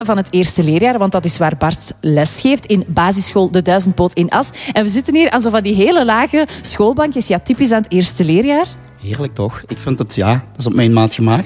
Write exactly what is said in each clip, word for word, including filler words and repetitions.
van het eerste leerjaar, want dat is waar Bart les geeft in basisschool De Duizendpoot in As. En we zitten hier aan zo van die hele lage schoolbankjes, ja, typisch aan het eerste leerjaar. Heerlijk toch? Ik vind het, ja, dat is op mijn maat gemaakt.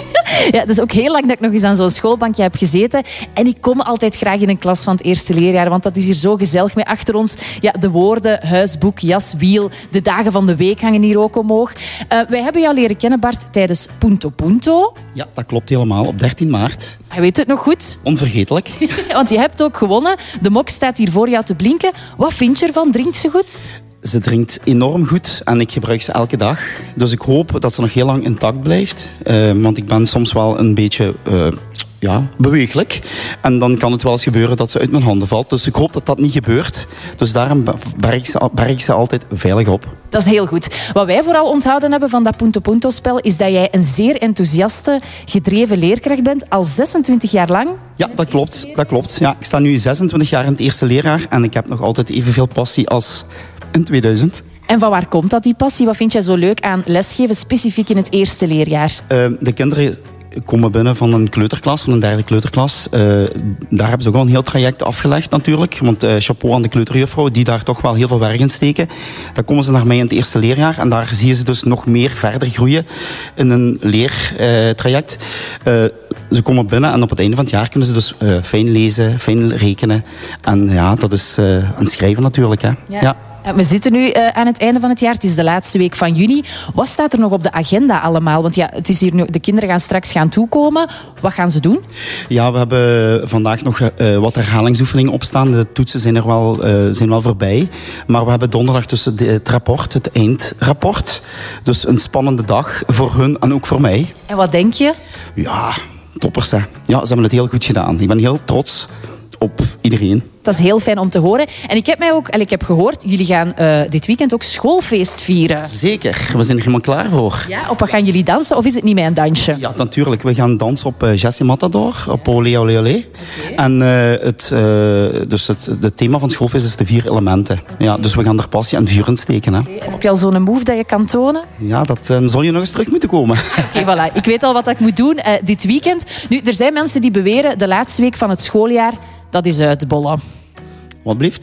Ja, dat is ook heel lang dat ik nog eens aan zo'n schoolbankje heb gezeten. En ik kom altijd graag in een klas van het eerste leerjaar, want dat is hier zo gezellig. Met achter ons ja, de woorden, huisboek, jas, wiel. De dagen van de week hangen hier ook omhoog. Uh, wij hebben jou leren kennen, Bart, tijdens Punto Punto. Ja, dat klopt helemaal. Op dertien maart. Je weet het nog goed. Onvergetelijk. Want je hebt ook gewonnen. De mok staat hier voor jou te blinken. Wat vind je ervan? Drinkt ze goed? Ze drinkt enorm goed en ik gebruik ze elke dag. Dus ik hoop dat ze nog heel lang intact blijft. Uh, want ik ben soms wel een beetje uh, ja, beweeglijk. En dan kan het wel eens gebeuren dat ze uit mijn handen valt. Dus ik hoop dat dat niet gebeurt. Dus daarom berg ik ze, berg ik ze altijd veilig op. Dat is heel goed. Wat wij vooral onthouden hebben van dat Punto Punto-spel is dat jij een zeer enthousiaste, gedreven leerkracht bent. Al zesentwintig jaar lang. Ja, dat klopt. Dat klopt. Ja, ik sta nu zesentwintig jaar in het eerste leerjaar. En ik heb nog altijd evenveel passie als in tweeduizend. En van waar komt dat, die passie? Wat vind jij zo leuk aan lesgeven, specifiek in het eerste leerjaar? Uh, de kinderen komen binnen van een kleuterklas, van een derde kleuterklas. Uh, daar hebben ze ook al een heel traject afgelegd natuurlijk. Want uh, chapeau aan de kleuterjuffrouw, die daar toch wel heel veel werk in steken. Dan komen ze naar mij in het eerste leerjaar. En daar zie je ze dus nog meer verder groeien in een leertraject. Uh, ze komen binnen en op het einde van het jaar kunnen ze dus uh, fijn lezen, fijn rekenen. En ja, dat is uh, aan schrijven natuurlijk. Hè. Ja. Ja. We zitten nu uh, aan het einde van het jaar. Het is de laatste week van juni. Wat staat er nog op de agenda allemaal? Want ja, het is hier nu, de kinderen gaan straks gaan toekomen. Wat gaan ze doen? Ja, we hebben vandaag nog uh, wat herhalingsoefeningen opstaan. De toetsen zijn er wel, uh, zijn wel voorbij. Maar we hebben donderdag tussen de, het rapport, het eindrapport. Dus een spannende dag voor hun en ook voor mij. En wat denk je? Ja, toppers hè. Ja, ze hebben het heel goed gedaan. Ik ben heel trots op iedereen. Dat is heel fijn om te horen. En ik heb, mij ook, ik heb gehoord, jullie gaan uh, dit weekend ook schoolfeest vieren. Zeker, we zijn er helemaal klaar voor. Ja, op wat gaan jullie dansen of is het niet mijn dansje? Ja, natuurlijk. We gaan dansen op uh, Jessie Matador, op Olé Olé Olé. Okay. En uh, het, uh, dus het, het thema van het schoolfeest is de vier elementen. Okay. Ja, dus we gaan er passie en vuur in steken. Hè. Okay. En heb je al zo'n move dat je kan tonen? Ja, dat uh, zal je nog eens terug moeten komen. Oké, okay, voilà. Ik weet al wat ik moet doen uh, dit weekend. Nu, er zijn mensen die beweren de laatste week van het schooljaar, dat is uitbollen. Wat blieft?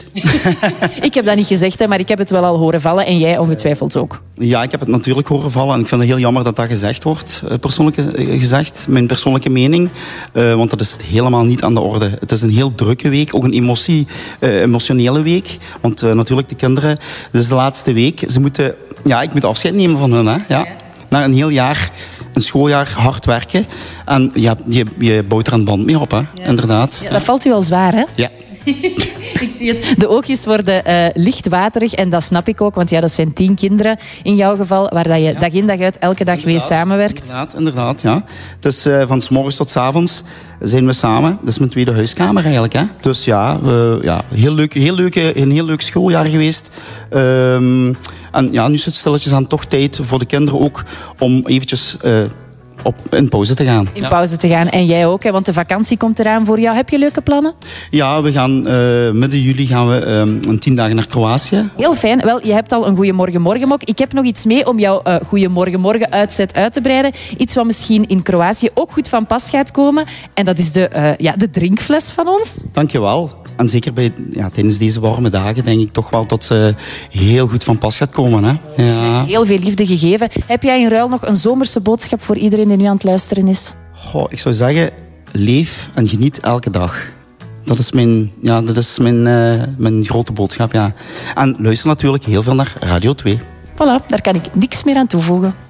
Ik heb dat niet gezegd, hè, maar ik heb het wel al horen vallen. En jij ongetwijfeld ook. Ja, ik heb het natuurlijk horen vallen. En ik vind het heel jammer dat dat gezegd wordt. Persoonlijk gezegd. Mijn persoonlijke mening. Uh, want dat is helemaal niet aan de orde. Het is een heel drukke week. Ook een emotie, uh, emotionele week. Want uh, natuurlijk, de kinderen... Het is de laatste week. Ze moeten... Ja, ik moet afscheid nemen van hen. Hè? Ja. Na een heel jaar... Een schooljaar hard werken. En ja, je, je bouwt er een band mee op, hè? Ja. Inderdaad. Ja, dat valt u wel zwaar, hè? Ja. Ik zie het. De oogjes worden uh, licht waterig en dat snap ik ook, want ja, dat zijn tien kinderen in jouw geval, waar dat je ja. dag in dag uit elke dag inderdaad, mee samenwerkt. Inderdaad, inderdaad, ja. Dus uh, van 's morgens tot 's avonds zijn we samen. Dat is mijn tweede huiskamer eigenlijk, hè. Dus ja, uh, ja heel leuk, heel leuk, een heel leuk schooljaar geweest. Um, en ja, nu is het stilletjes aan toch tijd voor de kinderen ook om eventjes... Uh, Op, in pauze te gaan. In pauze te gaan. En jij ook, hè? Want de vakantie komt eraan voor jou. Heb je leuke plannen? Ja, we gaan uh, midden juli gaan we uh, een tien dagen naar Kroatië. Heel fijn. Wel, je hebt al een Goeiemorgen Morgenmok. Ik heb nog iets mee om jouw uh, Goeiemorgen Morgen uitzet uit te breiden. Iets wat misschien in Kroatië ook goed van pas gaat komen. En dat is de, uh, ja, de drinkfles van ons. Dank je wel. En zeker bij, ja, tijdens deze warme dagen denk ik toch wel dat ze heel goed van pas gaat komen. Hè? Ja. Heel veel liefde gegeven. Heb jij in ruil nog een zomerse boodschap voor iedereen die nu aan het luisteren is? Goh, ik zou zeggen, leef en geniet elke dag. Dat is mijn, ja, dat is mijn, uh, mijn grote boodschap. Ja. En luister natuurlijk heel veel naar Radio twee. Voilà, daar kan ik niks meer aan toevoegen.